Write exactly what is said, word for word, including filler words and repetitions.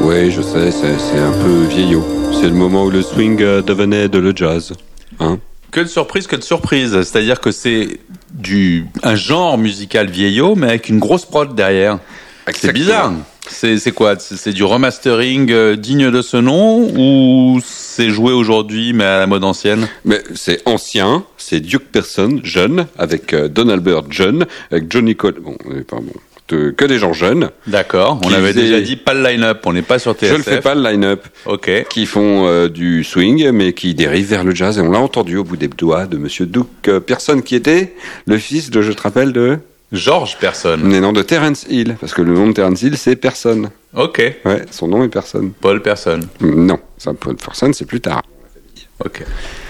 Oui, je sais, c'est, c'est un peu vieillot. C'est le moment où le swing euh, devenait de le jazz. Hein? Que de surprise, que de surprise. C'est-à-dire que c'est du un genre musical vieillot, mais avec une grosse prod derrière. Exactement. C'est bizarre. C'est, c'est quoi c'est, c'est du remastering euh, digne de ce nom ou c'est joué aujourd'hui mais à la mode ancienne? Mais c'est ancien, c'est Duke Pearson, jeune, avec euh, Don Albert jeune, avec Johnny Cole. Bon, euh, pardon. De, que des gens jeunes. D'accord, on Qui avait faisaient- déjà dit pas le line-up, on n'est pas sur T S F. Je ne fais pas le line-up. Ok. Qui font euh, du swing, mais qui dérivent vers le jazz. Et on l'a entendu au bout des doigts de Monsieur Duke euh, Pearson, qui était le fils de, je te rappelle, de... George Pearson. Mais non, de Terence Hill. Parce que le nom de Terence Hill, c'est Pearson. Ok. Ouais, son nom est Pearson. Paul Pearson. Non, ça, Paul Pearson, c'est plus tard. Ok.